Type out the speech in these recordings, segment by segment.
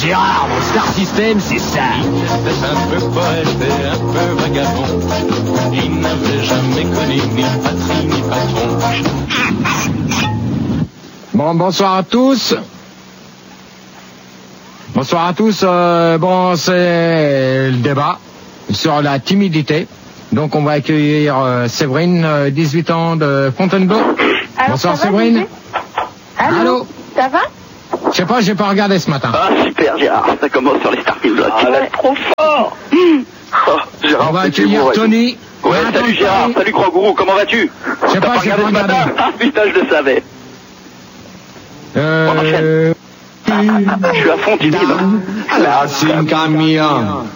Gérard, mon Star System, c'est ça. C'était un peu poète et un peu vagabond. Il n'avait jamais connu ni patrie ni patron. Bon, bonsoir à tous. Bonsoir à tous. Bon, c'est le débat sur la timidité. Donc, on va accueillir Séverine, 18 ans de Fontainebleau. Alors, bonsoir, ça va, Séverine. Allô. Ça va? Je sais pas, j'ai pas regardé ce matin. Ah, super, Gérard. Ça commence sur les Starfield. Tu vas être trop fort. Oh, Gérard, On va accueilir Tony. Ouais, salut Gérard. Salut Grand Gourou. Comment vas-tu? Je sais pas, j'ai pas regardé. Ah, putain, je le savais. Je suis à fond, tu dis. La Simcamilla.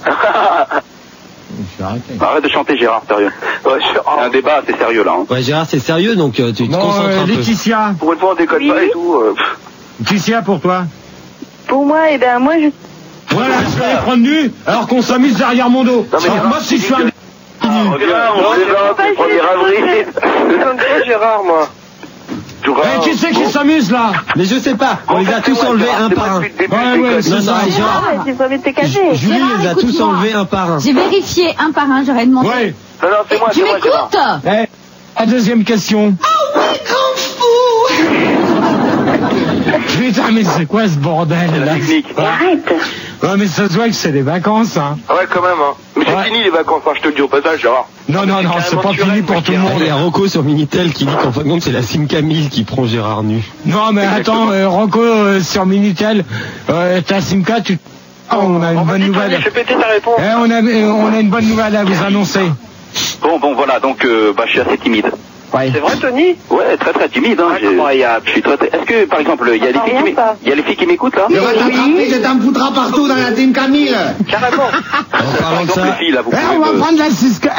Arrête de chanter, Gérard, sérieux. Ouais, c'est un débat assez sérieux là. Hein. Ouais, Gérard, c'est sérieux, donc tu te concentres un peu. Laetitia. Pour une fois, on déconne pas et tout. Laetitia, pour toi? Pour moi, moi je... Voilà, je vais les prendre nus, alors qu'on s'amuse derrière mon dos. Mais moi, si je suis un... On plaisante, on est ravré. C'est Gérard, moi. Qui c'est qui s'amuse là? Mais je sais pas, on les a tous enlevés un par un. Ouais, c'est ça. J'ai pas envie de te cacher. Julie les a tous enlevés un par un. J'ai vérifié un par un, j'aurais demandé. Ouais. Non, c'est moi, Tu m'écoutes? La deuxième question. Ah oui, grand fou! Putain, mais c'est quoi ce bordel là? Arrête. Ouais, mais ça se voit que c'est des vacances, hein. Ouais, quand même, hein. Mais c'est fini les vacances, hein, je te le dis au passage, Gérard. Non, c'est pas fini pour tout le monde. Il y a Rocco sur Minitel qui dit qu'en fin de compte c'est la Simcamille qui prend Gérard nu. Non, mais attends, Rocco sur Minitel, ta Simca, on a une bonne nouvelle. Je fais péter ta réponse. On a une bonne nouvelle à vous annoncer. Bon, voilà, donc je suis assez timide. Ouais. C'est vrai, Tony? Ouais, très timide, hein. Je suis très... Est-ce que, par exemple, il y a les filles qui m'écoute, là? Je vais t'attraper, je t'en foutras partout dans la team Camille. Carrément. En parlant de ça, les filles, là, vous On va prendre la Cisco.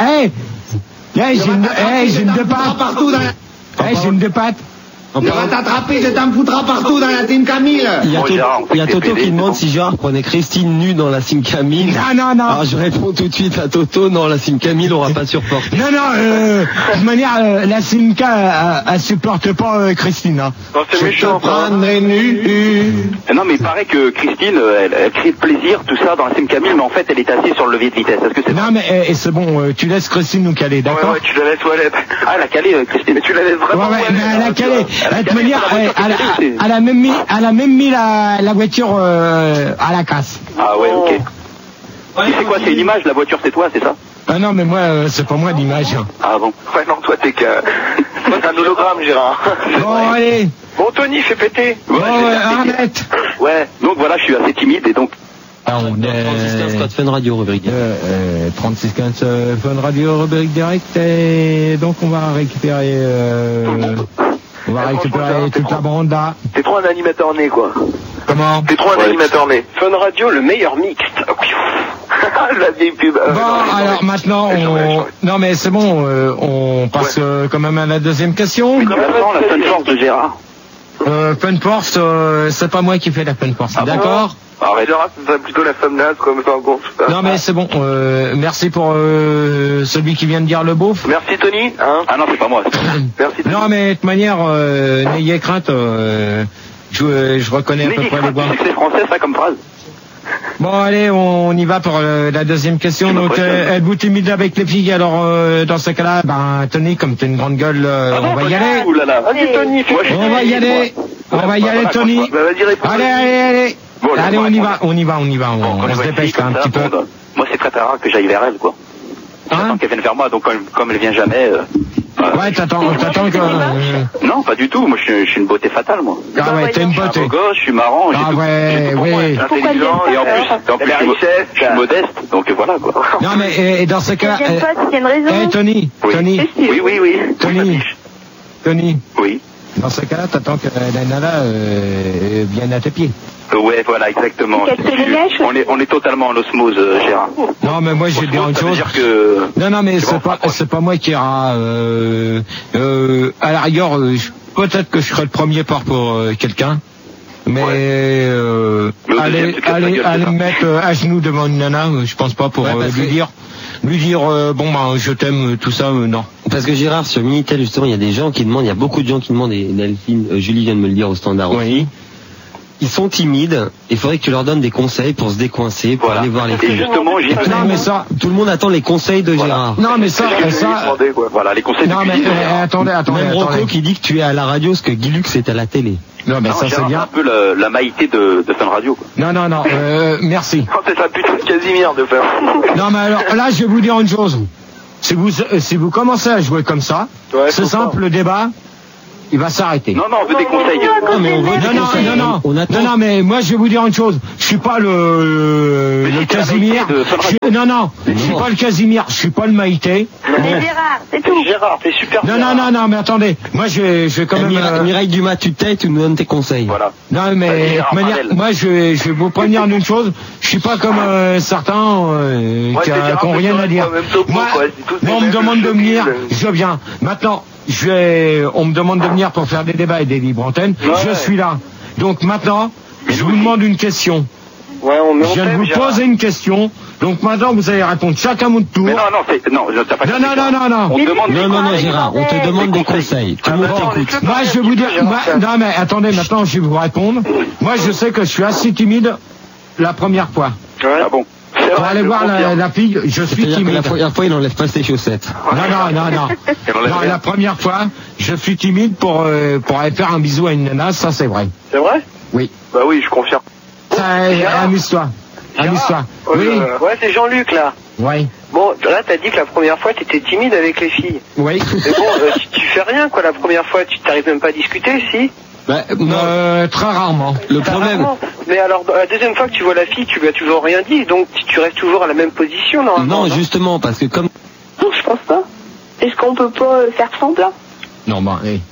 J'ai une deux pattes. Partout dans la... j'ai une deux pattes. on parle- t'attraper, je t'en foutras partout dans la team Camille. il y a, Bon, Gérard, on il y a fait Toto péter, qui c'est demande bon. si Gérard prenait Christine nue dans la Simcamille. Non. Alors je réponds tout de suite à Toto, non, la Simcamille aura pas supporté. Non, de toute manière, la Simca, elle supporte pas Christine. Hein. Non, c'est méchant, ça. Non, mais il paraît que Christine, elle crée de plaisir, tout ça, dans la Simcamille, mais en fait, elle est assise sur le levier de vitesse. Est-ce que c'est vrai? Non, mais c'est bon, tu laisses Christine nous caler, d'accord? Ouais, tu la laisses toilette. Ah, elle a calé, Christine. Mais tu la laisses vraiment. Ouais, mais elle a calé. De toute manière, aussi. elle a même mis la voiture à la casse. Ah ouais, ok. Et c'est quoi, c'est une image, la voiture, c'est toi, c'est ça? Ah non, mais moi, c'est pas moi l'image. Hein. Ah bon? Ouais, non, toi, t'es un hologramme, Gérard. Bon, allez. Bon, Tony, fais péter. Arrête. Ouais, donc voilà, je suis assez timide et donc... Ah, on 3615 code Fun Radio, rubrique direct. 3615 Fun Radio, rubrique direct. Et donc, on va récupérer... on va récupérer toute la bande là. T'es trop un animateur né, quoi. Comment? T'es trop un animateur né. Fun Radio, le meilleur mixte. La vieille pub. Bon, alors maintenant, non mais c'est bon, on passe quand même à la deuxième question. Maintenant, la Fun Force de Gérard. Fun Force, c'est pas moi qui fais la Fun Force, d'accord? Arrête, Gérard, c'est plutôt la femme naze, comme ça, en gros. Non mais c'est bon, merci pour celui qui vient de dire le beauf. Merci, Tony. Hein? Ah non, c'est pas moi. Merci, Tony. Non mais de toute manière, n'ayez crainte, je reconnais à peu près les voix. C'est français, ça, comme phrase. Bon allez, on y va pour la deuxième question. Donc êtes-vous timide avec les filles? Alors dans ce cas-là, Tony, comme t'es une grande gueule, on va y aller. Ouh là là. Vas-y, Tony, fais On va y aller. On va y aller, Tony. Bah, vas-y, réponds. Allez. Bon, Allez, on y va. Quand On je se vois une dépêche fille là un comme petit ça, peu. bon, moi, c'est très rare que j'aille vers elle, quoi. J'attends qu'elle vienne vers moi, donc comme elle vient jamais... Ouais, t'attends que... Non, pas du tout. Moi, je suis une beauté fatale, moi. Ah ouais, t'es une Je suis un beauté. beau gosse, je suis marrant, Ah ouais, oui. oui. Intelligent, et en plus, je suis modeste, donc voilà, quoi. Non mais et dans ce cas... J'aime pas, s'il y a une raison. Tony. Oui. Tony. Oui. Dans ce cas-là, t'attends que la nana vienne à tes pieds. Ouais, voilà, exactement. Qu'elle te les lèche. On est totalement en osmose, Gérard. Non, mais moi, j'ai bien une Ça veut chose. dire que... Non, mais C'est bon, c'est pas moi qui ira. À la rigueur, peut-être que je serai le premier pour quelqu'un. Mais aller me mettre à genoux devant une nana, je pense pas pour lui dire je t'aime, tout ça, non. Parce que Gérard, sur Minitel, justement, il y a des gens qui demandent, il y a beaucoup de gens qui demandent, et Delphine, Julie vient de me le dire au standard aussi. ils sont timides. Il faudrait que tu leur donnes des conseils pour se décoincer, pour aller voir les filles. Et justement, non, mais ça, tout le monde attend les conseils de Gérard. Non, mais ça, voilà, les conseils. Non, mais attendez. Même Rocco qui dit que tu es à la radio, ce que Guy Lux est à la télé. Non, mais ça c'est bien. un peu la maïté de Fun Radio, quoi. Non, merci. C'est ça, putain de Casimir de faire. Non, mais alors, là, je vais vous dire une chose. Si vous commencez à jouer comme ça, c'est simple, le débat, il va s'arrêter. Non, on veut des conseils. Non, mais on veut des conseils. Non, mais moi, je vais vous dire une chose. Je suis pas le Casimir. Non, je suis pas le Casimir. Je suis pas le Maïté. C'est Gérard, c'est tout. Gérard, t'es super. Non, mais attendez. Moi, je vais quand même. Mireille Dumas, tu t'aides, tu nous donnes tes conseils. Voilà. Non, mais moi, je vais vous prévenir d'une chose. Je suis pas comme certains qui ont rien à dire. Moi, on me demande de venir, je viens. Maintenant, on me demande de venir pour faire des débats et des libres antennes. Je suis là. Donc maintenant, je vous demande une question. Je viens de vous poser une question. Donc maintenant, vous allez répondre chacun à mon tour. Mais non, t'as pas. Non. On te demande. Non, Gérard, on te demande des conseils. Tout le monde t'écoute. Moi, je vais vous dire. Non, mais attendez, maintenant, je vais vous répondre. Moi, je sais que je suis assez timide la première fois. Ah bon. Pour aller voir la fille, je suis timide. La première fois, il n'enlève pas ses chaussettes. Non, la première fois, je suis timide pour aller faire un bisou à une nana, ça c'est vrai. C'est vrai? Oui. Bah oui, je confirme. Amuse-toi. Oui. Ouais, c'est Jean-Luc là. Oui. Bon, là t'as dit que la première fois t'étais timide avec les filles. Oui. Mais bon, tu fais rien quoi la première fois, tu t'arrives même pas à discuter, si? Très rarement. Le problème. Mais alors, la deuxième fois que tu vois la fille, tu lui as toujours rien dit, donc tu restes toujours à la même position, normalement. Non, justement, parce que comme. Non, je pense pas. Est-ce qu'on peut pas faire semblant? Non, oui.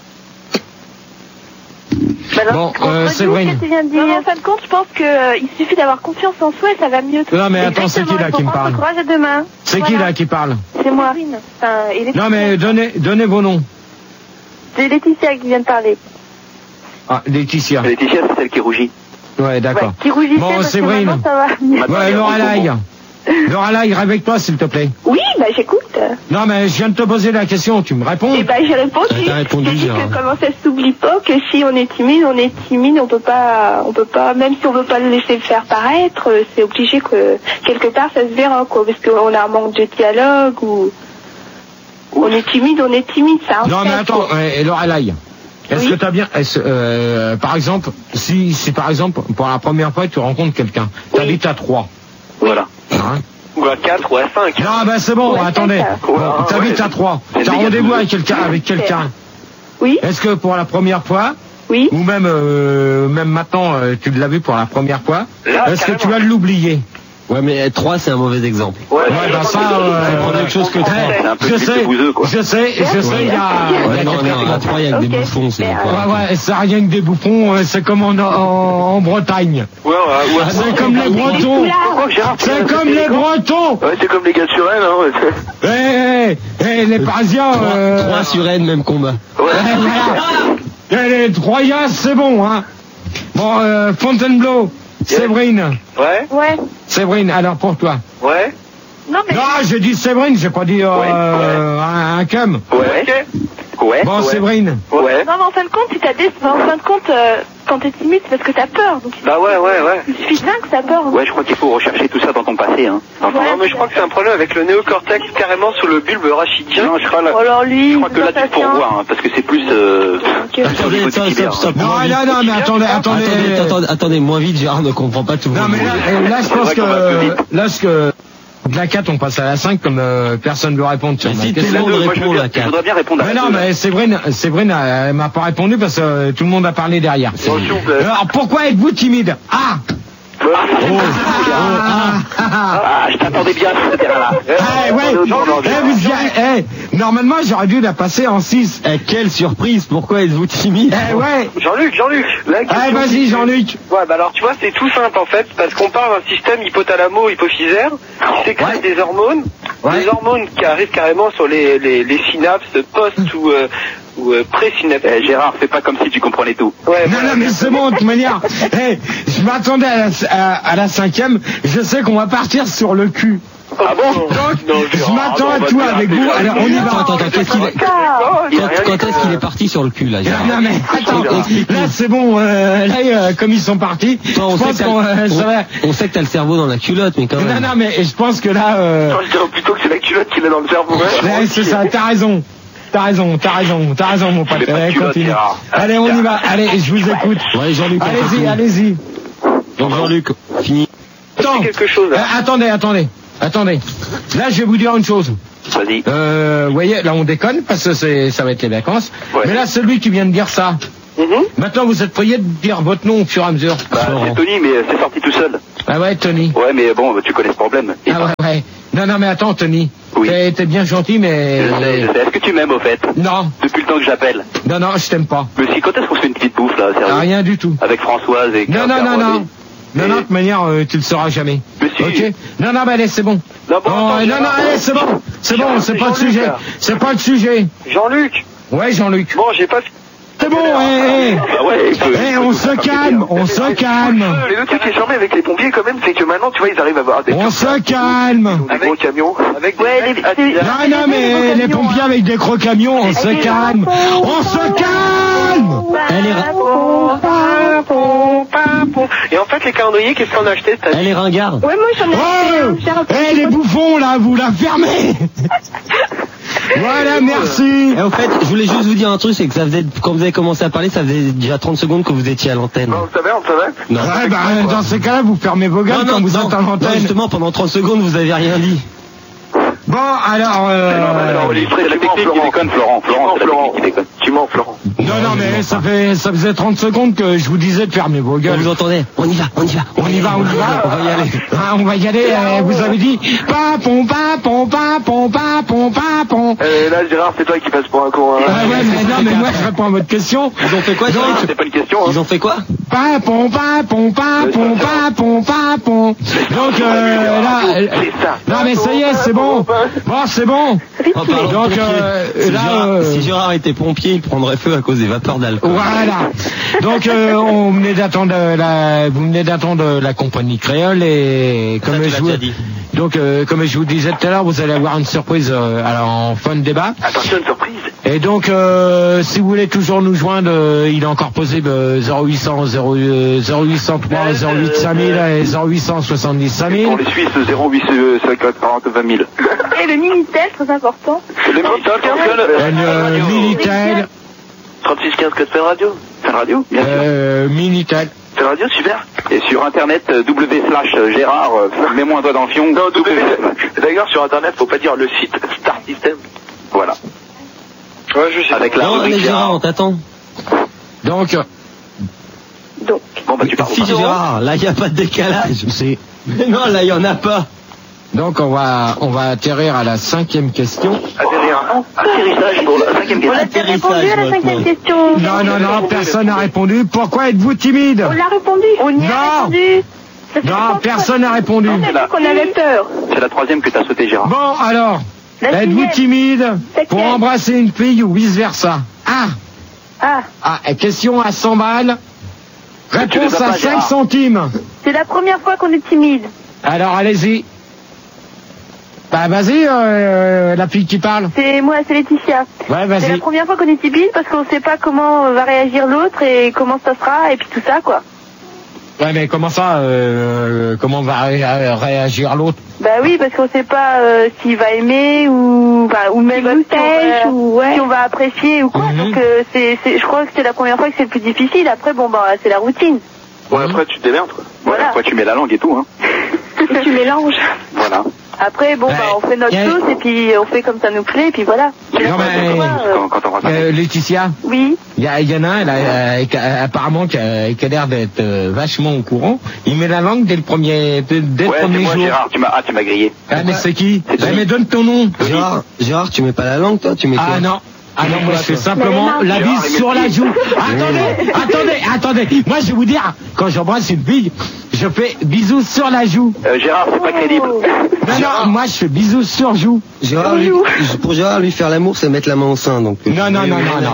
Bon, Séverine. En fin de compte, je pense qu'il suffit d'avoir confiance en soi et ça va mieux. Non, mais attends, c'est qui là qui me parle? Courage à demain. C'est qui là qui parle? C'est moi. Non, mais donnez vos noms. C'est Laetitia qui vient de parler. Ah, Laetitia. Laetitia, c'est celle qui rougit. Ouais, d'accord. Qui rougissait. Bon, Séverine. Ouais, Lorelai, réveille-toi, s'il te plaît. Oui, j'écoute. Non, mais je viens de te poser la question, tu me réponds? Eh j'ai répondu. T'as répondu, j'ai dit que comment ça s'oublie pas, que si on est timide, on peut pas, même si on veut pas le laisser faire paraître, c'est obligé que, quelque part, ça se verra, quoi, parce qu'on a un manque de dialogue ou, on est timide, ça. Non, mais attends, Lorelai. Est-ce que t'as bien, par exemple, si par exemple, pour la première fois, tu rencontres quelqu'un, t'habites à 3. Voilà. Hein? Ou à 4 ou à 5. Non, c'est bon, attendez. T'habites à 3. T'as rendez-vous avec quelqu'un. Oui. Est-ce que pour la première fois, oui. Ou même maintenant, tu l'as vu pour la première fois, est-ce que tu vas l'oublier? Ouais, mais 3, c'est un mauvais exemple. Ça, c'est pas la même chose que 3. Je sais, il y a... Non, à 3, il y a que des bouffons, c'est quoi. Ouais, ça rien que des bouffons, c'est comme en Bretagne. C'est comme les Bretons. C'est comme les Bretons. Ouais, c'est comme les gars sur Rennes, les Parisiens... 3 sur Rennes, même combat. Les Troyens, c'est bon, hein. Bon, Fontainebleau. Séverine. Ouais. Séverine, alors pour toi. Ouais. Non, j'ai dit Séverine, j'ai pas dit un cum. Ouais. Bon, Séverine. Ouais. Non, mais en fin de compte, quand t'es timide, c'est parce que t'as peur. Donc ouais. Il suffit bien que t'as peur. Ouais, je crois qu'il faut rechercher tout ça dans ton passé, hein. Non, mais je crois que c'est un problème avec le néocortex carrément sous le bulbe rachidien. Non, je crois que là, tu pourvois, hein, parce que c'est plus, Non, mais attendez, moins vite, Gérard ne comprend pas tout. Non, mais là, je pense que, de la 4, on passe à la 5 comme personne ne veut répondre sur si tout le monde répond à la 4. Je voudrais bien répondre à la 2. Mais non, mais Séverine, elle m'a pas répondu parce que tout le monde a parlé derrière. Alors, pourquoi êtes-vous timide? Je t'attendais bien sur ce terrain-là. Normalement, j'aurais dû la passer en 6. Quelle surprise, pourquoi êtes-vous timide? Jean-Luc. Vas-y, Jean-Luc. Ouais, alors tu vois, c'est tout simple en fait, parce qu'on parle d'un système hypothalamo-hypophysaire qui sécrète des hormones, des hormones qui arrivent carrément sur les synapses post ou pré-synaptiques. Gérard, fais pas comme si tu comprenais tout. Ouais, non, mais c'est bon, de toute manière. Je m'attendais à la 5e, je sais qu'on va partir sur le cul. Ah bon? Donc, je m'attends à tout avec vous. Alors, on y va. Attends, qu'est-ce qu'il est... Quand est-ce qu'il est parti sur le cul, là, Gérard? Non, mais attends, là, c'est bon, là, comme ils sont partis, on sait que t'as le cerveau dans la culotte, mais quand même. Non, mais je pense que là, Je dirais plutôt que c'est la culotte qui est dans le cerveau. Ouais, c'est ça, t'as raison, mon pote. Allez, continue. Allez, on y va. Allez, je vous écoute. Ouais, Jean-Luc. Allez-y. Donc, Jean-Luc, fini. Attends, quelque chose. Attendez. Là, je vais vous dire une chose. Vas-y. Vous voyez, là, on déconne parce que ça va être les vacances. Ouais. Mais là, celui qui vient de dire ça. Maintenant, vous êtes prié de dire votre nom au fur et à mesure. Bah, c'est Tony, mais c'est sorti tout seul. Ah ouais, Tony. Ouais, mais bon, tu connais ce problème. Ouais. Non, mais attends, Tony. Oui. T'es bien gentil, mais... Je sais. Est-ce que tu m'aimes, au fait? Non. Depuis le temps que j'appelle. Non, je t'aime pas. Mais si, quand est-ce qu'on se fait une petite bouffe, là, sérieux? Rien du tout. Avec Françoise et... Non, de toute manière, tu le sauras jamais. Mais si. Ok. Non, mais allez, c'est bon. Non, allez, c'est bon. C'est pas le sujet. C'est pas le sujet. Jean-Luc. Ouais, Jean-Luc. Bon, j'ai pas... C'est bon, on se calme. Mais le truc qui est charmé avec les pompiers, quand même, c'est que maintenant, tu vois, ils arrivent à avoir des... On se calme. Des gros camions. Avec Non, mais les pompiers avec des gros camions, on se calme. Elle est Et en fait, les calendriers, qu'est-ce qu'on a acheté? Elle est ringarde. Ouais, moi j'en ai les bouffons, là, vous la fermez. Voilà, merci. Et au fait, je voulais juste vous dire un truc, c'est que ça faisait, quand vous avez commencé à parler, ça faisait déjà 30 secondes que vous étiez à l'antenne. On le savait. Non. Ouais, dans ces cas-là, vous fermez vos gueules quand vous êtes à l'antenne. Non, justement, pendant 30 secondes, vous avez rien dit. Bon, alors... C'est la technique qui déconne, Florent. Tu mens, Florent. Non, mais ça faisait 30 secondes que je vous disais de fermer vos gueules. Vous entendez? On y va. On y va. On va y aller. Vous avez dit papon. Là, Gérard, c'est toi qui passes pour un con. Mais moi je réponds à votre question. Ils ont fait quoi, Gérard? C'est pas une question. Ils ont fait quoi? Papon. Donc là, non mais ça y est, c'est bon. Bon, c'est bon. Donc si Gérard était pompier, il prendrait feu à cause des vapeurs d'alcool. Voilà. Donc vous venez d'attendre la compagnie créole et comme je vous disais tout à l'heure, vous allez avoir une surprise en fin de débat. Attention, une surprise. Et donc si vous voulez toujours nous joindre, il est encore posé 0800 0803 08 5000 et 0870 5000. Pour les Suisses, 08 50 40 20 000. Et le Minitel, très important. Le Minitel. 36 15 code Fun Radio. Fun Radio, bien sûr. Minitel. Fun Radio, super. Et sur internet, /Gérard, mets-moi un doigt dans le fion. Non, D'ailleurs, sur internet, faut pas dire le site Star System. Voilà. Ouais, je sais. Avec la rubrique Gérard, on t'attend. Donc. Bon, bah, tu parles. Si, Gérard, là, il n'y a pas de décalage. Mais non, là, il n'y en a pas. Donc, on va atterrir à la 5e question. Atterrissage pour la 5e question. On a répondu à la 5e question. Non, personne n'a répondu. Pourquoi êtes-vous timide? On l'a répondu. On y a répondu. Non, personne n'a répondu. On a dit qu'on avait peur. C'est la 3e que t'as sauté, Gérard. Bon, alors, êtes-vous timide pour embrasser une fille ou vice-versa? Question à 100 balles. Réponse à 5 centimes. C'est la première fois qu'on est timide. Alors, allez-y. Bah, vas-y, la fille qui parle. C'est moi, c'est Laetitia. Ouais, vas-y. C'est la première fois qu'on est timide parce qu'on sait pas comment va réagir l'autre et comment ça sera et puis tout ça, quoi. Ouais, mais comment ça, comment va réagir l'autre? Bah oui, parce qu'on sait pas s'il va aimer ou même si on va apprécier ou quoi. Donc je crois que c'est la première fois que c'est le plus difficile. Après, c'est la routine. Ouais, après tu te démerdes, quoi. Voilà. Après tu mets la langue et tout, hein. Et tu mélanges. Voilà. Après, on fait notre sauce et puis on fait comme ça nous plaît et puis voilà. Non, mais Laetitia. Oui. Il y en a un, apparemment, qui a l'air d'être vachement au courant. Il met la langue dès le premier jour. Gérard, tu m'as grillé. Ah, mais c'est qui? Mais donne ton nom. Gérard, tu mets pas la langue, toi? Tu mets quoi? Ah non, moi je fais simplement la bise sur la joue. Attendez. Moi je vais vous dire, quand j'embrasse une fille, je fais bisous sur la joue. Gérard, c'est pas crédible. Non, moi je fais bisous sur joue. Pour Gérard, lui faire l'amour, c'est mettre la main au sein, donc. Non. Mais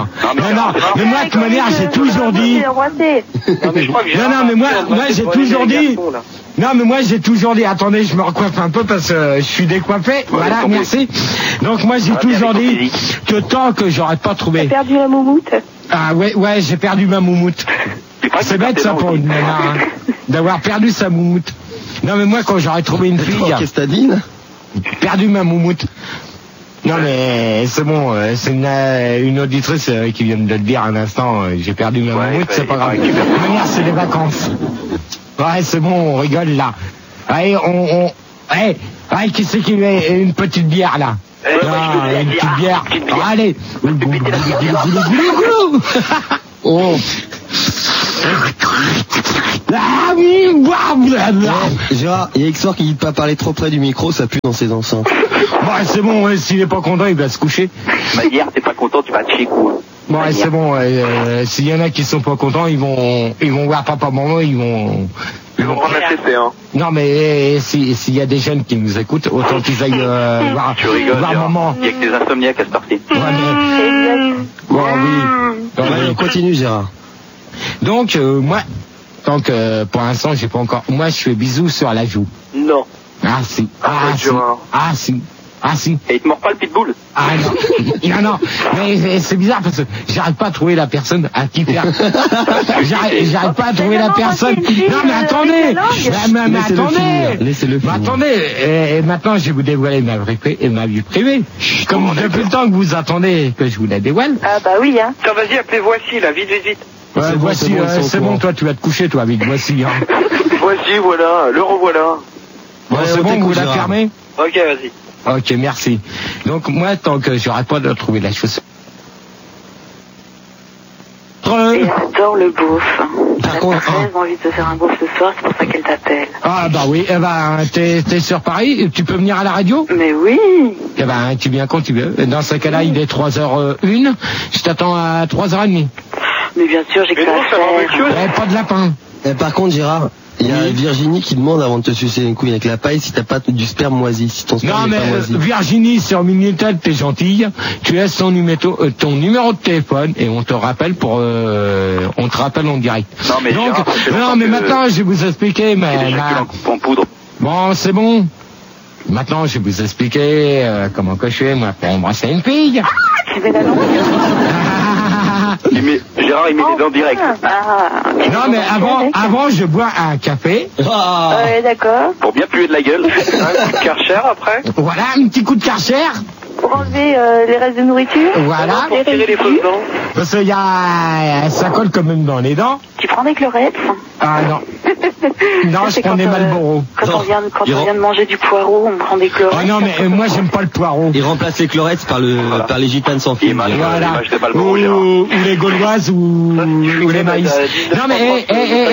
moi de toute manière, j'ai toujours dit. Non, mais moi j'ai toujours dit. Non, mais moi, j'ai toujours dit, attendez, je me recoiffe un peu parce que je suis décoiffé. Voilà, merci. Donc, moi, j'ai toujours dit que tant que j'aurais pas trouvé. T'as perdu la moumoute? Ah, ouais, j'ai perdu ma moumoute. C'est bête, ça, pour une nana, hein, d'avoir perdu sa moumoute. Non, mais moi, quand j'aurais trouvé une fille. Qu'est-ce que t'as dit, là? Perdu ma moumoute. Non, mais c'est bon, c'est une auditrice qui vient de le dire un instant, j'ai perdu ma moumoute, c'est pas grave. De toute manière, c'est des vacances. Ouais, c'est bon, on rigole là. Allez, allez, qui c'est qui met une petite bière là? Une petite bière. Allez. Oh. Gérard, il y a Exor qui dit de pas parler trop près du micro, ça pue dans ses enceintes. Bon, c'est bon, s'il est pas content, il va se coucher. Bah, hier, t'es pas content, tu vas te chier, quoi. Bon, c'est bon, s'il y en a qui sont pas contents, ils vont voir papa, maman, ils vont prendre la CC, hein. Non, mais s'il y a des jeunes qui nous écoutent, autant qu'ils aillent voir, tu rigoles, voir maman. Il y a que des insomniaques à cette partie. Ouais, mais... Bon, oui. Allez, continue, Gérard. Donc, moi, tant que pour l'instant, j'ai pas encore... Moi, je fais bisous sur la joue. Non. Ah, si. Ah, si. Et il te mord pas le pitbull? Ah, non. Non, mais c'est bizarre parce que j'arrive pas à trouver la personne à qui faire. J'arrive pas à trouver la personne. Non, mais attendez. Mais attendez. Laissez-le finir. Mais attendez. Et maintenant, je vais vous dévoiler ma vie privée. Comme depuis le temps que vous attendez que je vous la dévoile. Ah, bah oui, hein. Tiens, vas-y, appelez Voici, là, vite. Ouais, voici, c'est bon, toi, tu vas te coucher, toi, vite. Voici, hein. Voici, voilà, le revoilà. Bon, c'est bon, vous la fermez? Ok, vas-y. Ok, merci. Donc, moi, tant que j'aurai pas de trouver la chaussure. Et j'adore le beauf. Par contre, j'ai envie de te faire un beauf ce soir, c'est pour ça qu'elle t'appelle. Ah, bah oui, t'es sur Paris, tu peux venir à la radio? Mais oui. Eh ben, tu viens quand tu veux. Dans ce cas-là, il est 3h01, je t'attends à 3h30. Mais bien sûr, j'ai que ça à faire. Pas de lapin. Par contre, Gérard, il y a Virginie qui demande avant de te sucer une couille avec la paille si t'as pas du sperme moisi, si ton sperme n'est pas moisi. Virginie, sur Minitel, t'es gentille, tu laisses ton numéro de téléphone et on te rappelle en direct. Non, mais donc, Gérard, non, mais maintenant, je vais vous expliquer, en poudre. Bon, c'est bon. Maintenant, je vais vous expliquer comment que je fais, moi, pour embrasser une fille. Tu veux la langue? Gérard, il met les dents directes. Non, mais avant, je bois un café. Ouais, d'accord. Pour bien puer de la gueule. Un coup de Karcher après. Voilà, un petit coup de Karcher. Pour enlever les restes de nourriture. Voilà. Pour tirer les fausses dents. Parce qu'il y a... Ça colle quand même dans les dents. Tu prends des Clorex? Ah non. Non, je prends des Marlboro. Quand on vient de manger du poireau, on prend des Clorex. Ah non, mais moi, j'aime pas le poireau. Il remplace les chlorettes par les gitanes sans fil. Voilà. Ou les gauloises ou les maïs. Non, mais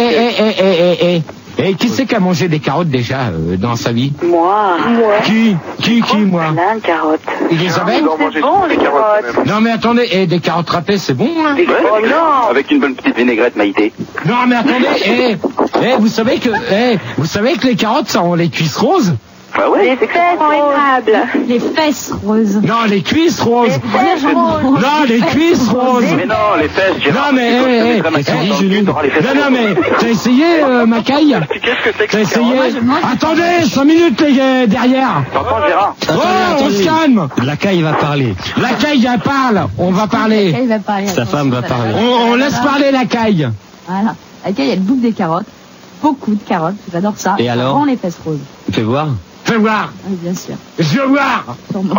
et qui c'est qui a mangé des carottes déjà dans sa vie? Moi. Qui moi? Plein de carottes. Elisabeth? C'est bon, les carottes. Non, mais attendez, des carottes râpées, c'est bon, hein? Non. Avec une bonne petite vinaigrette, Maïté. Non, mais attendez, vous savez que les carottes, ça rend les cuisses roses? Bah ouais. Les fesses roses. Les fesses roses. Non, les cuisses roses. Non, les cuisses roses. Mais non, les fesses, Gérard. Non, mais, non, mais, t'as essayé, Macaille? Qu'est-ce que c'est que T'as essayé? Attendez, 5 minutes, derrière. T'entends, Gérard? Oh, on se calme. La caille va parler. La caille, elle parle. On va parler. La caille va parler. Sa femme va parler. On laisse parler la caille. Voilà. La caille, elle bouffe des carottes. Beaucoup de carottes. J'adore ça. Et alors? Ça rend les fesses roses. Fais voir. Fais voir. Oui, bien sûr. Je veux voir. Sûrement.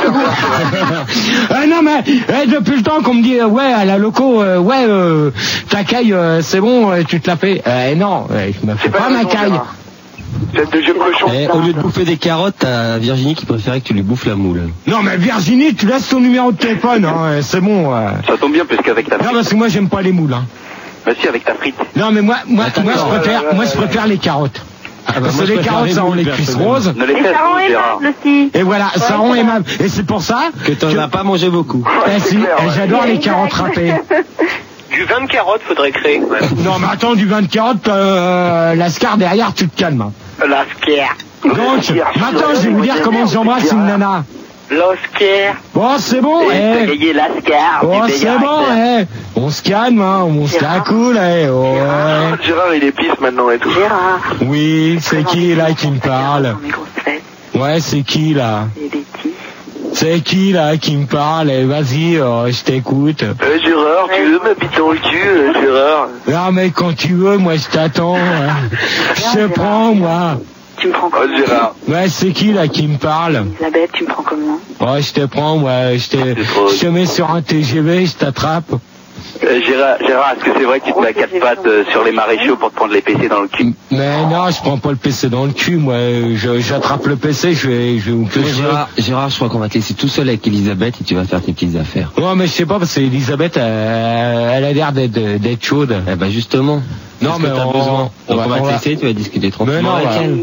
Non, mais depuis le temps qu'on me dit, ouais, à la loco, ta caille, c'est bon, tu te la fais. Non, je me fais pas ma caille. C'est de jeu cochon. Au lieu de bouffer des carottes, t'as Virginie qui préférait que tu lui bouffes la moule. Non, mais Virginie, tu laisses ton numéro de téléphone, hein, c'est bon. Ça tombe bien, puisqu'avec ta frite. Non, parce que moi, j'aime pas les moules, hein. Bah si, avec ta frite. Non, mais moi, je préfère les carottes. Parce que les carottes, ça rend les cuisses roses. Ne les Et fesses, ça rend Gérard. aimable aussi. Et voilà, ça rend aimable. Et c'est pour ça Que t'en as pas mangé beaucoup. J'adore les carottes râpées. Du vin de carotte, faudrait créer. Ouais. Non, mais attends, du vin de carotte, l'ascar derrière, tu te calmes. L'ascar. Donc, maintenant, je vais vous dire comment j'embrasse une nana. L'Oscar. Bon, c'est bon, Payez l'ascar. Bon, c'est bon, On se calme, hein, on se la coule, eh, ouais. Gérard, il est pisse maintenant et tout. Gérard. Oui, c'est qui là qui me parle? Ouais, c'est qui là? C'est qui là qui me parle? Eh, vas-y, je t'écoute. Gérard, tu veux ma bite dans le cul, Gérard? Non, mais quand tu veux, moi je t'attends. Hein. Je te prends, moi. Tu me prends comment? Gérard. Ouais, c'est qui là qui me parle? Elisabeth, tu me prends comment? Ouais, je te prends, moi. Je te mets sur un TGV, je t'attrape. Gérard, est-ce que c'est vrai que tu te mets à quatre pattes sur les maréchaux pour te prendre les PC dans le cul? Mais non, je prends pas le PC dans le cul, moi. J'attrape le PC, je vais où que je veux. Gérard, je crois qu'on va te laisser tout seul avec Elisabeth et tu vas faire tes petites affaires. Ouais, mais je sais pas, parce que Elisabeth, elle a l'air d'être chaude. Eh ben, justement. Non, mais t'as besoin. Donc on va te laisser, tu vas discuter tranquillement avec elle.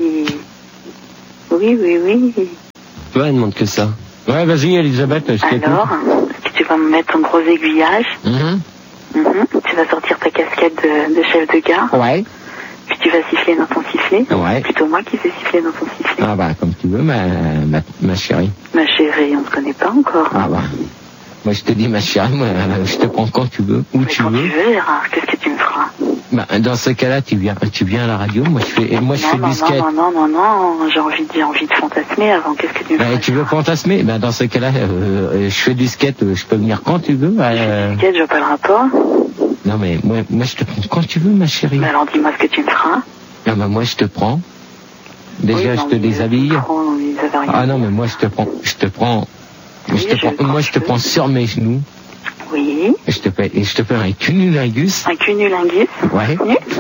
Oui. Tu vois, elle demande que ça. Ouais, vas-y, Elisabeth, je t'écoute. Alors, est-ce que tu vas me mettre un gros aiguillage? Tu vas sortir ta casquette de chef de gare. Ouais. Puis tu vas siffler dans ton sifflet. Ouais. Plutôt moi qui vais siffler dans ton sifflet. Ah bah, comme tu veux, ma chérie. Ma chérie, on se connaît pas encore. Ah bah. Moi, je te dis, ma chérie, moi, je te prends quand tu veux, où tu veux. Quand tu veux, Gérard, qu'est-ce que tu me feras? Bah, dans ce cas-là, tu viens à la radio, moi, je fais du skate. Non, j'ai envie de fantasmer avant, qu'est-ce que tu me feras? Tu veux fantasmer? Ben, dans ce cas-là, je fais du skate, je peux venir quand tu veux. Du skate, je vois pas le rapport. Non, mais moi, je te prends quand tu veux, ma chérie. Mais alors, dis-moi ce que tu me feras. Ah, bah, moi, je te prends. Déjà, je te déshabille. Ah, non, mais moi, je te prends. Moi, je te prends sur mes genoux. Oui. Et je te fais un cunnilingus. Un cunnilingus? Ouais.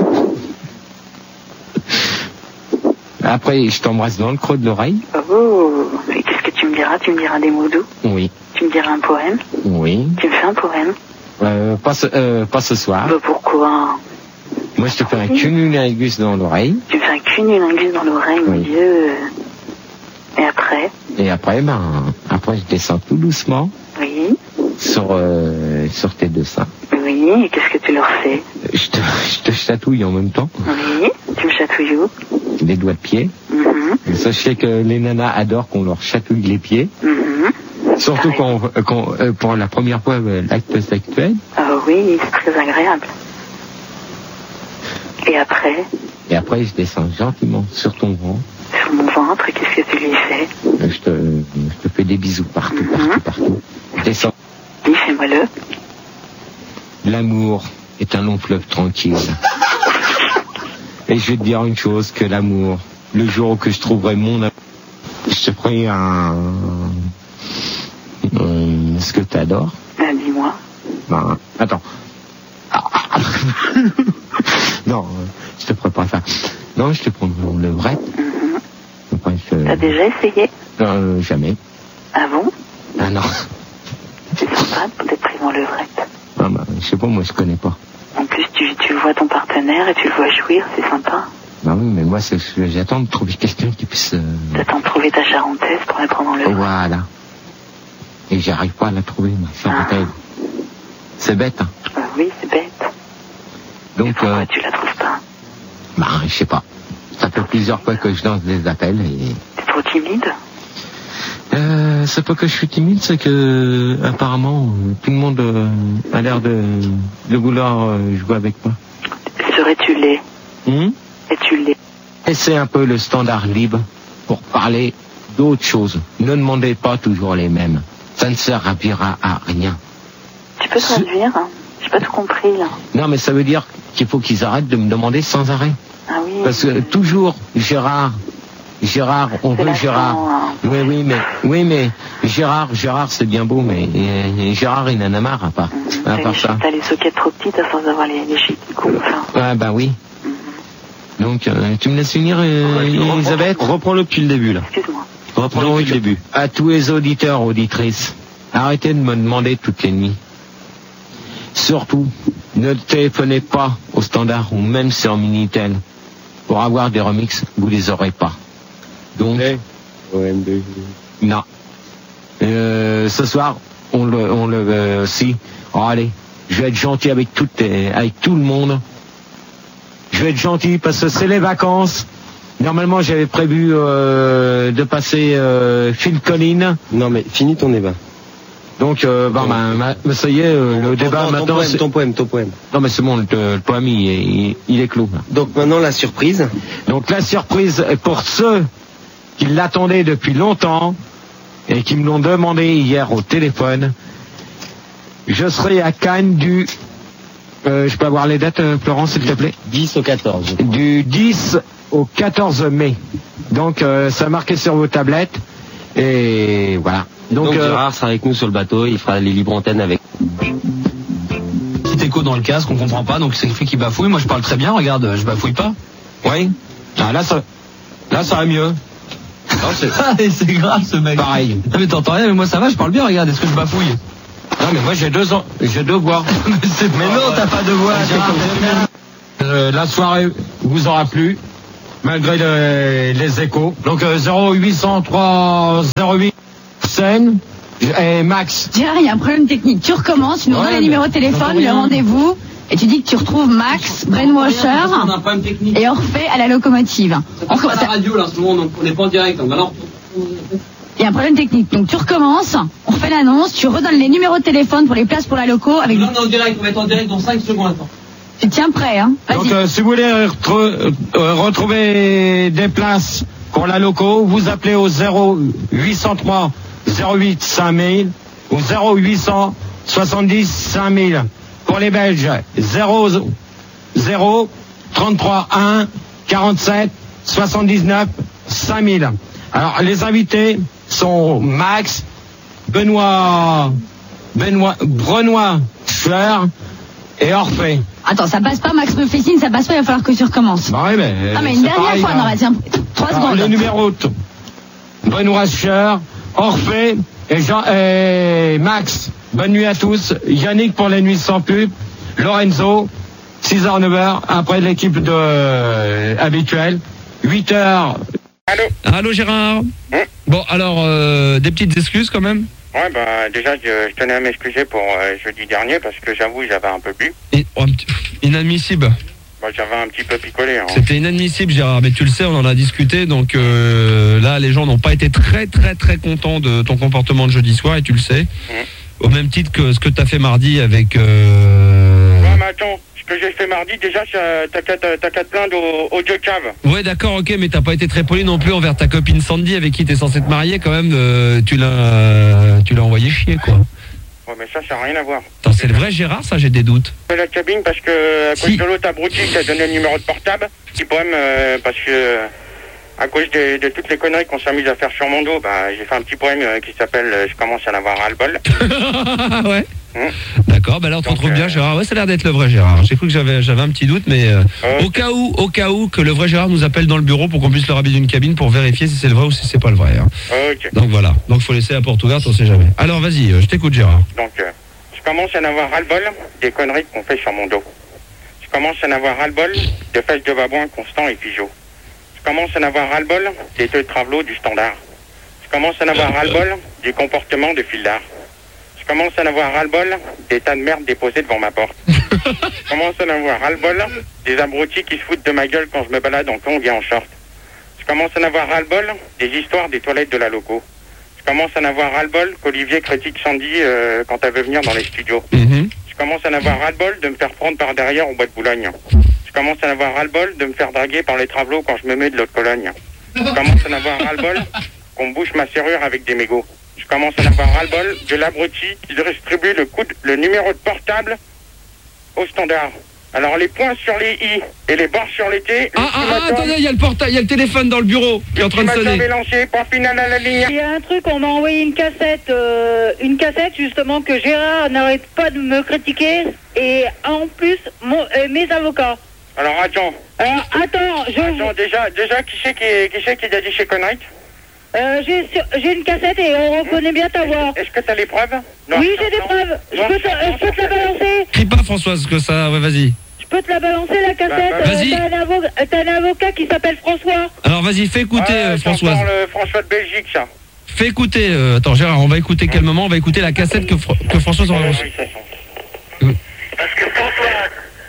Après, je t'embrasse dans le creux de l'oreille. Oh, et qu'est-ce que tu me diras? Tu me diras des mots doux? Oui. Tu me diras un poème? Oui. Tu me fais un poème? Pas ce soir. Bah, pourquoi? Moi, je te fais un cunnilingus dans l'oreille. Tu me fais un cunnilingus dans l'oreille, mon Dieu. Et après? Et après, après, je descends tout doucement. Oui. Sur tes deux seins. Oui, et qu'est-ce que tu leur fais? Je te chatouille en même temps. Oui, tu me chatouilles où? Les doigts de pied. Sachez que les nanas adorent qu'on leur chatouille les pieds. Surtout quand pour la première fois l'acte sexuel. Ah oui, c'est très agréable. Et après? Et après, je descends gentiment sur ton ventre. Sur mon ventre, qu'est-ce que tu lui fais? Je te fais des bisous partout. Je descends. Dis, fais-moi-le. L'amour est un long fleuve tranquille. Et je vais te dire une chose, que l'amour, le jour où que je trouverai mon amour, je te ferai ce que tu adores. Dis-moi. Attends. Non, je te ferai pas ça. Non, je te prendrai le vrai. T'as déjà essayé? Non, jamais. Ah bon? Ah non. C'est sympa de peut-être pris dans le vrai. Ah bah, je sais pas, moi je connais pas. En plus, tu vois ton partenaire et tu le vois jouir, c'est sympa. Bah oui, mais moi j'attends de trouver quelqu'un qui puisse... T'attends de trouver ta charentaise pour la prendre dans le vrai. Voilà. Et j'arrive pas à la trouver, ma charentaise. C'est bête, hein. Oui, c'est bête. Donc, et pourquoi tu la trouves pas? Bah, je sais pas. Ça fait plusieurs fois que je lance des appels et... T'es trop timide? C'est pas que je suis timide, c'est que apparemment tout le monde a l'air de vouloir jouer avec moi. Serais-tu laid? Es-tu laid? Et c'est un peu le standard libre pour parler d'autres choses. Ne demandez pas toujours les mêmes. Ça ne servira à rien. Tu peux traduire? J'ai pas tout compris là. Non, mais ça veut dire qu'il faut qu'ils arrêtent de me demander sans arrêt. Ah oui. Parce que toujours Gérard, on veut Gérard. Oui, mais Gérard, c'est bien beau, mais Gérard, il en a marre à part ça. T'as les sockets trop petites à force d'avoir les chics qui coupent. Ah bah oui. Donc, tu me laisses finir, Elisabeth? Reprends-le depuis le début, là. Excuse-moi. Reprends-le depuis le début. À tous les auditeurs, auditrices, arrêtez de me demander toutes les nuits. Surtout, ne téléphonez pas au standard ou même sur Minitel. Pour avoir des remixes, vous les aurez pas. Donc, non. Ce soir, on le si. Oh, allez, je vais être gentil avec tout le monde. Je vais être gentil parce que c'est les vacances. Normalement, j'avais prévu de passer Phil Collins. Non, mais finis ton débat. Donc, ça y est, le débat maintenant... Ton poème. Non, mais c'est bon, le poème, il est clos. Donc maintenant, la surprise. Donc la surprise, pour ceux qui l'attendaient depuis longtemps et qui me l'ont demandé hier au téléphone, je serai à Cannes du... je peux avoir les dates, Florence, s'il te plaît? 10 au 14. Du 10 au 14 mai. Donc, ça marqué sur vos tablettes. Et voilà. Donc Gérard sera avec nous sur le bateau, il fera les libres antennes avec. Petit écho dans le casque, on comprend pas, donc c'est le fait qu'il bafouille. Moi je parle très bien, regarde, je bafouille pas. Oui. Ah, là ça va mieux. Non, c'est grave ce mec. Pareil. Non, mais t'entends rien, mais moi ça va, je parle bien, regarde, est-ce que je bafouille? Non mais moi j'ai deux voix. mais non, t'as pas de voix. La soirée vous aura plu, malgré les échos. Donc 0803 08 scène et Max. Gérard, il y a un problème technique. Tu recommences, tu nous donnes les numéros de téléphone, le rendez-vous, et tu dis que tu retrouves Max, Brainwasher, et Orphée à la locomotive. On commence à la radio là en ce moment, on n'est pas en direct. Donc alors... Il y a un problème technique. Donc tu recommences, on refait l'annonce, tu redonnes les numéros de téléphone pour les places pour la loco avec... Non, on est en direct, on va être en direct dans 5 secondes. Attends. Tu tiens prêt, hein? Donc si vous voulez retrouver des places pour la loco, vous appelez au 0803 08 5000 ou 0800 70 5000. Pour les Belges, 00 33 1 47 79 5000. Alors les invités sont Max, Benoît Cher et Orphée. Attends, ça passe pas, Max me fait signe, ça passe pas, il va falloir que tu recommences. Bah oui, mais... Ah, mais une dernière fois, non, tiens, 3 secondes. Le numéro, Benoît Cher, Orphée et Max. Bonne nuit à tous. Yannick pour les nuits sans pub. Lorenzo, 6h, 9h, après l'équipe habituelle. 8h. Allô Gérard. Bon, alors, des petites excuses quand même? Ouais, bah déjà, je tenais à m'excuser pour jeudi dernier parce que j'avoue, j'avais un peu bu. Inadmissible. Bah, j'avais un petit peu picolé. Hein. C'était inadmissible, Gérard, mais tu le sais, on en a discuté, donc là, les gens n'ont pas été très contents de ton comportement de jeudi soir, et tu le sais. Au même titre que ce que tu as fait mardi avec... Ouais, mais attends, ce que j'ai fait mardi, déjà, t'as qu'à te plaindre au Dieu cave. Ouais, d'accord, ok, mais t'as pas été très poli non plus envers ta copine Sandy, avec qui t'es censé te marier, quand même, tu l'as envoyé chier, quoi. Ouais, mais ça n'a rien à voir. Attends, c'est le vrai Gérard, ça, j'ai des doutes. Je fais la cabine parce que, à cause de l'autre abruti qui a donné le numéro de portable, petit poème, parce que, à cause de toutes les conneries qu'on s'amuse à faire sur mon dos, bah, j'ai fait un petit poème qui s'appelle Je commence à en avoir ras-le-bol. Ouais. D'accord, bah là on te retrouve bien Gérard. Ouais, ça a l'air d'être le vrai Gérard. J'ai cru que j'avais un petit doute, mais au cas où que le vrai Gérard nous appelle dans le bureau pour qu'on puisse le rhabiller d'une cabine pour vérifier si c'est le vrai ou si c'est pas le vrai. Hein. Donc voilà, donc faut laisser la porte ouverte, on sait jamais. Alors vas-y, je t'écoute Gérard. Donc je commence à en avoir ras-le-bol des conneries qu'on fait sur mon dos. Je commence à en avoir ras-le-bol de fesses de babouin Constant et Pigeot. Je commence à en avoir ras-le-bol des deux travelots du Standard. Je commence à en avoir ras-le-bol du comportement de Fildard. Je commence à en avoir ras-le-bol des tas de merde déposés devant ma porte. Je commence à en avoir ras-le-bol des abrutis qui se foutent de ma gueule quand je me balade en tongs et en short. Je commence à en avoir ras-le-bol des histoires des toilettes de la loco. Je commence à en avoir ras-le-bol qu'Olivier critique Sandy quand elle veut venir dans les studios. Je commence à en avoir ras-le-bol de me faire prendre par derrière au bois de Boulogne. Je commence à en avoir ras-le-bol de me faire draguer par les travelots quand je me mets de l'autre Cologne. Je commence à en avoir ras-le-bol qu'on me bouche ma serrure avec des mégots. Je commence à en avoir ras-le-bol de l'abruti qui distribue le numéro de portable au Standard. Alors les points sur les i et les barres sur les t. Attendez, il y a le téléphone dans le bureau qui est en train de sonner. Lancé, point final à la ligne. Il y a un truc, on m'a envoyé une cassette justement que Gérard n'arrête pas de me critiquer et en plus mes avocats. Alors attends. Déjà qui c'est qui a dit chez Conrad? J'ai une cassette et on reconnaît bien ta voix. Est-ce que t'as les preuves? Oui, j'ai des preuves. Je peux te la balancer. Crie pas Françoise que ça, ouais vas-y. Je peux te la balancer la cassette. Vas-y. T'as un avocat qui s'appelle François. Alors vas-y, fais écouter Françoise. Le François de Belgique ça. Fais écouter, attends Gérard, on va écouter quel moment? On va écouter la cassette que Françoise aura reçue. Parce que Françoise,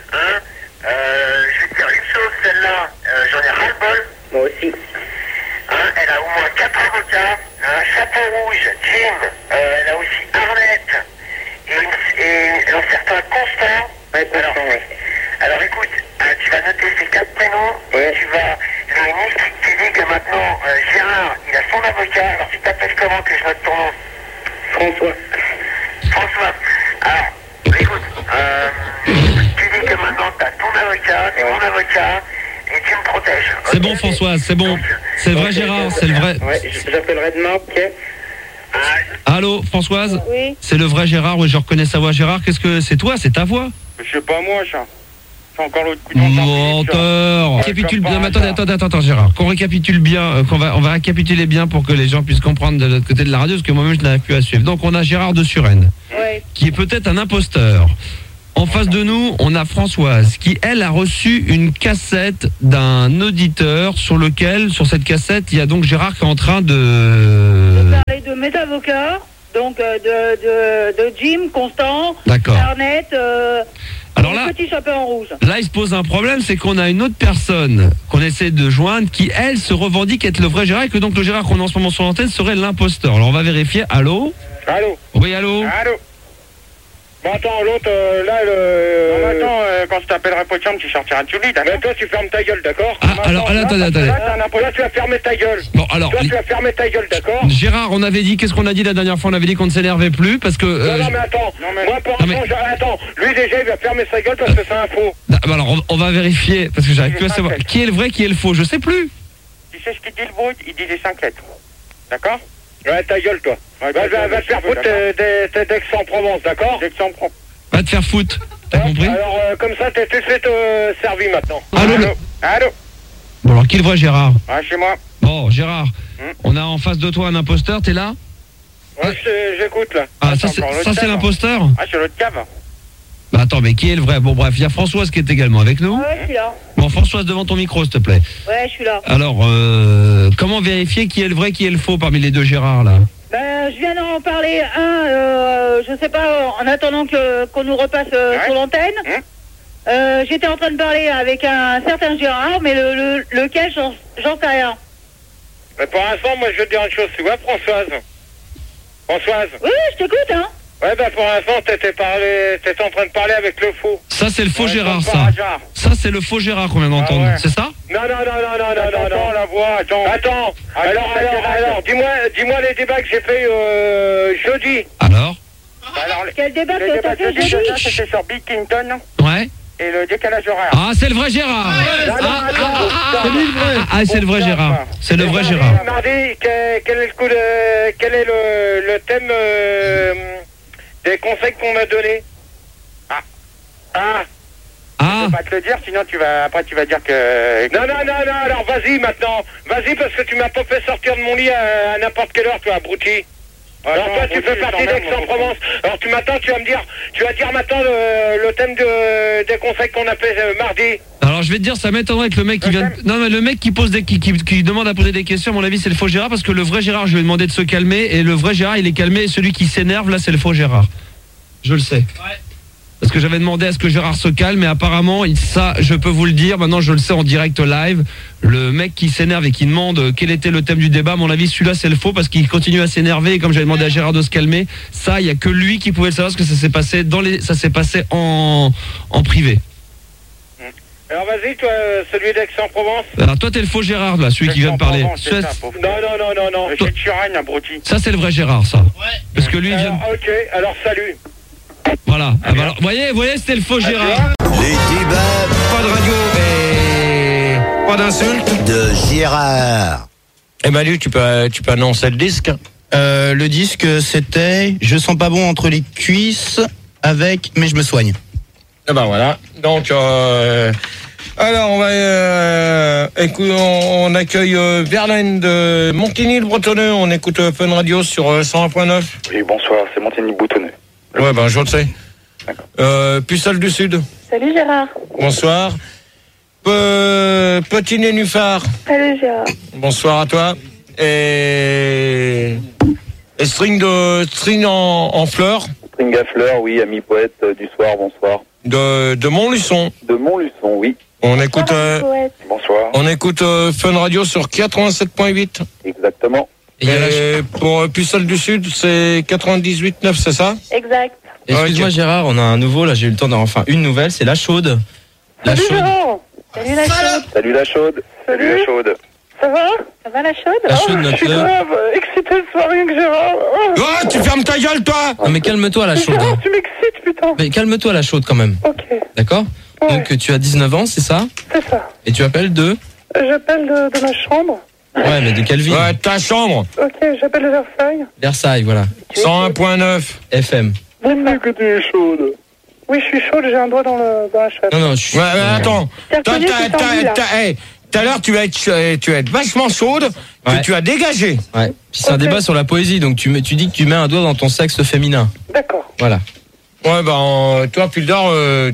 je vais te dire une chose, celle-là, j'en ai ras-le-bol. Moi aussi. Elle a au moins 4 avocats, un chapeau rouge, jean, elle a aussi harnais, certain Constant. Ouais, Constant, ouais. Alors écoute, tu vas noter ces 4 prénoms. Ouais. Tu vas, Nick, tu dis que maintenant, Gérard, il a son avocat. Alors tu t'appelles comment que je note ton nom? François. François. Alors, écoute, tu dis que maintenant tu as ton avocat, t'es mon avocat, et tu me protèges. C'est bon, François, c'est bon. C'est le vrai Gérard, c'est le vrai. Ouais, j'appellerai demain, ok. Allô, Françoise? Oui. C'est le vrai Gérard, oui, je reconnais sa voix. Gérard, qu'est-ce que c'est toi? C'est ta voix? Je sais pas moi, ça. C'est encore l'autre coup de menteur. Récapitule bien. Attends, Gérard. Qu'on récapitule bien, on va récapituler bien pour que les gens puissent comprendre de l'autre côté de la radio, parce que moi-même je n'arrive plus à suivre. Donc on a Gérard de Suresnes, qui est peut-être un imposteur. En face de nous, on a Françoise, qui elle a reçu une cassette d'un auditeur sur cette cassette, il y a donc Gérard qui est en train de parler de mes avocats, donc de Jim, Constant, D'accord. Arnett, Alors là, petit chapeau en rouge. Là, il se pose un problème, c'est qu'on a une autre personne qu'on essaie de joindre qui, elle, se revendique être le vrai Gérard et que donc le Gérard qu'on a en ce moment sur l'antenne serait l'imposteur. Alors on va vérifier. Allô? Allô? Oui, allô? Allô? Bon, attends, l'autre, là, Non, attends, quand je t'appellerai Potium, tu sortiras de celui, d'accord? Mais toi, tu fermes ta gueule, d'accord? Ah, alors, attendez. Là, tu vas fermer ta gueule. Bon, alors... Toi, tu vas fermer ta gueule, d'accord? Gérard, on avait dit, qu'est-ce qu'on a dit la dernière fois? On avait dit qu'on ne s'énervait plus parce que... Non, mais attends. Moi, pour l'instant, attends. Lui, déjà, il va fermer sa gueule parce que c'est un faux. Alors, on va vérifier, parce que j'arrive plus à savoir. Qui est le vrai, qui est le faux? Je sais plus. Tu sais ce qu'il dit, le brut? Il dit les 5 lettres. D'accord? Ouais, ta gueule, toi. Ouais, va te faire foutre d'Aix-en-Provence, d'accord? D'Aix-en-Provence. Va te faire foutre, t'as compris? Alors, comme ça, t'es tout de suite servi maintenant. Allô? Bon, alors, qui est le vrai Gérard? Ah, chez moi. Bon, Gérard, on a en face de toi un imposteur, t'es là? Ouais, j'écoute, là. Ah, ça, c'est l'imposteur? Ah, c'est l'autre cave. Bah, attends, mais qui est le vrai? Bon, bref, il y a Françoise qui est également avec nous. Ouais, je suis là. Bon, Françoise, devant ton micro, s'il te plaît. Ouais, je suis là. Alors, comment vérifier qui est le vrai, qui est le faux parmi les deux Gérard, là? Je viens d'en parler je sais pas, en attendant qu'on nous repasse sur l'antenne. J'étais en train de parler avec un certain Gérard, mais lequel, j'en sais rien. Mais pour l'instant, moi, je veux te dire une chose, tu vois, Françoise? Françoise? Oui, je t'écoute, hein. Ouais, bah pour l'instant, t'étais en train de parler avec le faux. Ça, c'est le faux Gérard, ça. Ça, c'est le faux Gérard qu'on vient d'entendre, c'est ça? Non. Attends, la voix, attends. Alors, dis-moi les débats que j'ai fait jeudi. Alors, quel débat que t'as fait jeudi? C'était sur Bill Clinton. Ouais. Et le décalage horaire. Ah, c'est le vrai Gérard. C'est le vrai Gérard. C'est le vrai Gérard. Mardi, quel est le thème des conseils qu'on m'a donné? Je peux pas te le dire, sinon après tu vas dire que... Non, alors vas-y maintenant. Vas-y parce que tu m'as pas fait sortir de mon lit à n'importe quelle heure, toi, abruti. Alors toi, tu fais partie d'Aix-en-Provence. Alors tu vas dire maintenant le thème des conseils qu'on a fait mardi. Alors je vais te dire, ça m'étonnerait que le mec qui vient... Non, mais le mec qui pose qui demande à poser des questions, à mon avis, c'est le faux Gérard, parce que le vrai Gérard, je lui ai demandé de se calmer, et le vrai Gérard, il est calmé, et celui qui s'énerve, là, c'est le faux Gérard. Je le sais. Ouais. Parce que j'avais demandé à ce que Gérard se calme, mais apparemment, ça, je peux vous le dire, maintenant je le sais en direct live, le mec qui s'énerve et qui demande quel était le thème du débat, à mon avis, celui-là, c'est le faux, parce qu'il continue à s'énerver, et comme j'avais demandé à Gérard de se calmer, ça, il n'y a que lui qui pouvait le savoir, parce que ça s'est passé en privé. Alors vas-y, toi, celui d'Aix-en-Provence. Alors toi, t'es le faux Gérard, là, celui qui vient de parler. Non. J'ai Turenne, abruti. Ça, c'est le vrai Gérard, ça. Ouais. Parce que lui, il vient... Ok, alors salut. Voilà. Alors, voyez, c'était le faux Gérard. Les débats, pas de radio, mais pas d'insulte. De Gérard. Manu, tu peux annoncer le disque? Le disque, c'était Je sens pas bon entre les cuisses avec Mais je me soigne. Et ben voilà. Donc, alors on va écoute, on accueille Verlaine de Montigny-le-Bretonneux. On écoute Fun Radio sur 101.9. Oui, bonsoir, c'est Montigny-le-Bretonneux. Ouais, ben je le sais. D'accord. Pucelle du Sud. Salut Gérard. Bonsoir. Petit Nénuphar. Salut Gérard. Bonsoir à toi. Et string en fleurs. String à fleurs, oui, ami poète du soir, bonsoir. De Montluçon. De Montluçon, oui. On écoute. Bonsoir. On écoute Fun Radio sur 87.8. Exactement. Et pour Pucelle du Sud, c'est 98.9, c'est ça? Exact. Excuse-moi Gérard, on a un nouveau, là j'ai eu le temps une nouvelle, c'est La Chaude. La Chaude. Salut la chaude. Salut la chaude. Salut la chaude. Ça va? Ça va la chaude? La Chaude, je suis grave excité ce soir, rien que Gérard. Oh, tu fermes ta gueule, toi! Non mais calme-toi La Chaude. Tu m'excites, putain. Mais calme-toi La Chaude quand même. Ok. D'accord? Donc tu as 19 ans, c'est ça? C'est ça. Et tu appelles de? J'appelle de ma chambre. Ouais, mais de quelle ville? Ouais, ta chambre. Ok, j'appelle de Versailles. Versailles, voilà. 101.9 FM. Dis-moi que tu es chaude. Oui, je suis chaude, j'ai un doigt dans la chatte. Non, je suis... Ouais, attends. Tout à l'heure, tu vas être vachement chaude, que tu as dégagé. Ouais. Puis c'est un débat sur la poésie, donc tu dis que tu mets un doigt dans ton sexe féminin. D'accord. Voilà. Ouais, toi, Pildor,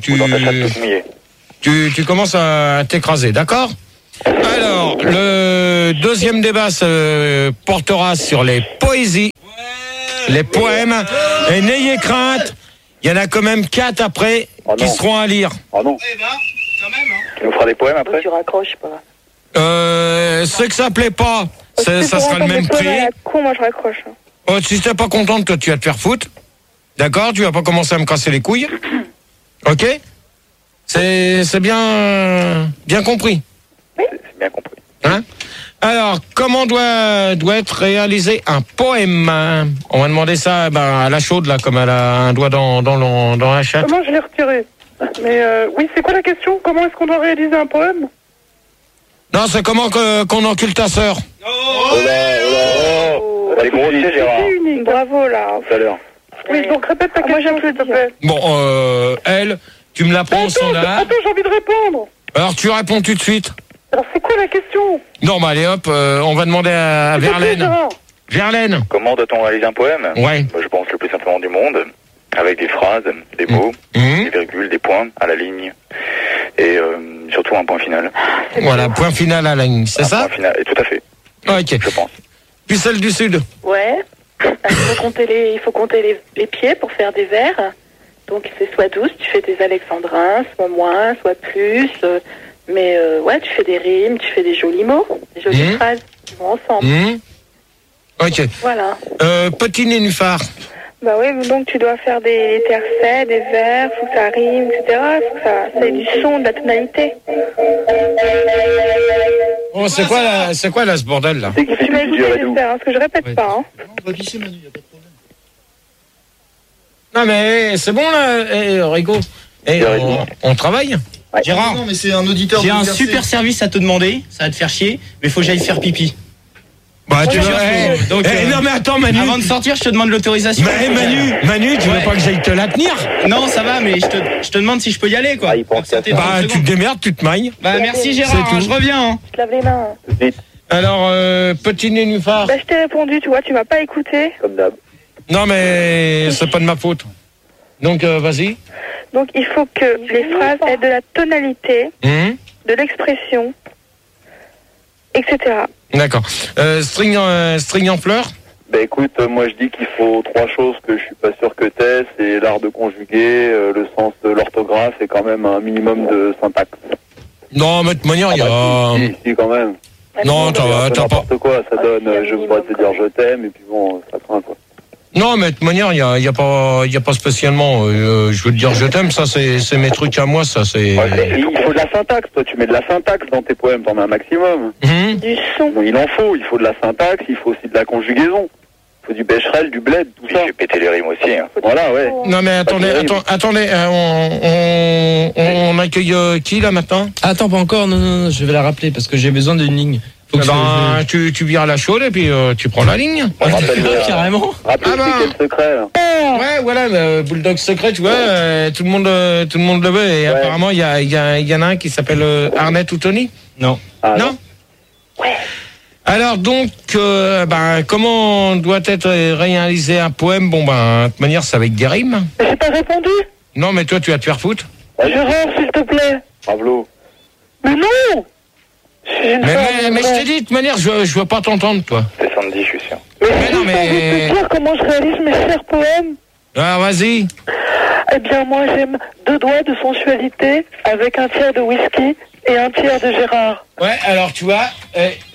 tu commences à t'écraser, d'accord? Alors, le deuxième débat se portera sur les poésies, les poèmes, et n'ayez crainte, il y en a quand même 4 après qui seront à lire. Oh non. Tu nous feras des poèmes après? Tu raccroches pas. Ceux que ça plaît pas, ça sera le même prix. Moi je raccroche. Oh, si t'es pas contente, toi, tu vas te faire foutre. D'accord? Tu vas pas commencer à me casser les couilles. Ok? C'est bien compris. Oui. C'est bien compris. Hein? Alors, comment doit être réalisé un poème? On va demander ça à La Chaude, là, comme elle a un doigt dans la chatte. Comment je l'ai retiré? Mais oui, c'est quoi la question? Comment est-ce qu'on doit réaliser un poème? Non, c'est comment qu'on encule ta sœur. Elle est grossière, Gérard. C'est unique. Bravo, là. Tout à l'heure. Oui, donc répète ta question, s'il te plaît. Bon, elle, tu me la prends son là. Attends, j'ai envie de répondre. Alors, tu réponds tout de suite. Alors, c'est quoi la question? Non, allez, hop, on va demander à Verlaine. Verlaine. Comment doit-on réaliser un poème? Ouais. Je pense le plus simplement du monde, avec des phrases, des mots, des virgules, des points à la ligne, et surtout un point final. Voilà, point final à la ligne, c'est ça? Point final, et tout à fait. Ok. Je pense. Puis celle du Sud. Ouais. Il faut compter les pieds pour faire des vers. Donc c'est soit 12, tu fais des alexandrins, soit moins, soit plus. Mais ouais, tu fais des rimes, tu fais des jolis mots, des jolies phrases qui vont ensemble. Ok. Voilà. Petit nénuphar. Bah oui, donc tu dois faire des tercets, des vers, faut que ça rime, etc. Faut que ça ait du son, de la tonalité. Oh, c'est quoi là ce bordel là? Tu m'as écouté, j'espère, parce que je répète pas. Hein. On va pisser, Manu, y a pas de problème. Non mais c'est bon là, Rico. On travaille. Ouais. Gérard, non, mais c'est un auditeur. J'ai un super service à te demander, ça va te faire chier, mais faut que j'aille faire pipi. Bah tu veux. Donc, non mais attends Manu. Avant de sortir, je te demande l'autorisation. Manu, tu veux pas que j'aille te la tenir? Non, ça va, mais je te demande si je peux y aller quoi. Bah tu te démerdes, tu te mailles. Bah merci Gérard, je reviens. Je te lave les mains. Alors petit nénuphar. Bah je t'ai répondu, tu vois, tu m'as pas écouté. Comme d'hab. Non mais c'est pas de ma faute. Donc vas-y. Donc il faut que les phrases aient de la tonalité, de l'expression, etc. D'accord. String en fleurs. Bah écoute, moi je dis qu'il faut 3 choses que je suis pas sûr que t'aies, c'est l'art de conjuguer, le sens de l'orthographe et quand même un minimum de syntaxe. Non, mais de toute manière, il y a... Si, quand même. Non, t'as pas... N'importe quoi, ça donne, je voudrais te dire je t'aime, et puis bon, ça craint quoi. Non, mais de toute manière, il y a pas spécialement, je veux te dire je t'aime, ça c'est mes trucs à moi, ça c'est... Ouais, il faut de la syntaxe, toi tu mets de la syntaxe dans tes poèmes, t'en as un maximum. Du son. Bon, il faut de la syntaxe, il faut aussi de la conjugaison. Il faut du bécherel, du bled, tout ça. J'ai pété les rimes aussi. Hein. Voilà, ouais. Non mais attendez, on accueille qui là maintenant? Attends, pas encore, non, je vais la rappeler parce que j'ai besoin d'une ligne. Tu viens à La Chaude et puis tu prends la ligne. Carrément. Rappelez quel secret là. Ouais, voilà, le bulldog secret, tu vois, tout le monde le veut et apparemment il y en a un qui s'appelle Arnett ou Tony. Non. Non. Ouais. Alors donc, comment doit être réalisé un poème? Bon de toute manière c'est avec des rimes. J'ai pas répondu. Non mais toi tu vas te faire foutre. Gérard, s'il te plaît. Pablo. Mais non. Mais je t'ai dit, de toute manière, je veux pas t'entendre, toi. C'est samedi, je suis sûr. Mais non, mais... Je peux te dire comment je réalise mes chers poèmes. Ah, vas-y. Eh bien, moi, j'aime 2 doigts de sensualité avec un tiers de whisky et un tiers de Gérard. Ouais, alors, tu vois,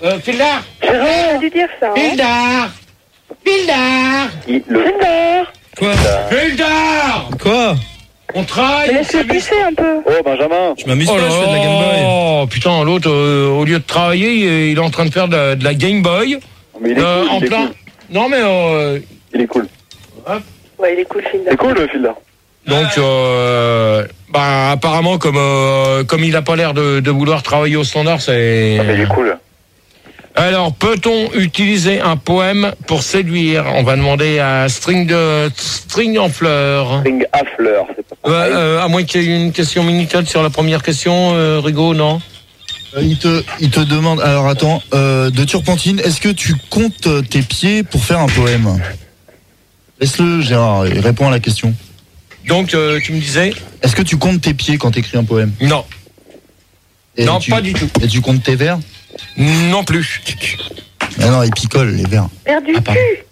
Pildar. Gérard, dû dire ça. Pildar. Pildar. Quoi? Hildar! Quoi? On travaille. Laisse-le pousser un peu. Oh, Benjamin. Je m'amuse pas, je fais de la Game Boy. Oh putain, l'autre, au lieu de travailler, il est en train de faire de la Game Boy. Mais il est cool, en il est plein. cool. Non mais Il est cool. Ouais, il est cool, Filda. C'est cool, le Filda. donc apparemment comme il a pas l'air de vouloir travailler au standard, c'est. Il est cool. Alors, peut-on utiliser un poème pour séduire? On va demander à String en fleurs. String à fleurs, c'est pas à moins qu'il y ait une question Minitel sur la première question, Rigaud, non? Il te demande, alors attends, de Turpentine, est-ce que tu comptes tes pieds pour faire un poème? Laisse-le, Gérard, il répond à la question. Donc, tu me disais? Est-ce que tu comptes tes pieds quand tu écris un poème? Non. Non, pas du tout. Et tu comptes tes vers? Non plus. Ah non, ils picolent, les vers. Perdu cul.